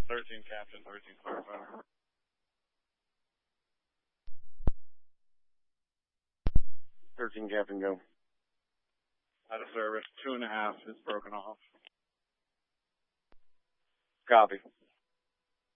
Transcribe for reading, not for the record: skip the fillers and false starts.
13 Captain, 13 Clarifier. 13 Captain, go. Out of service, 2.5 is broken off. Copy.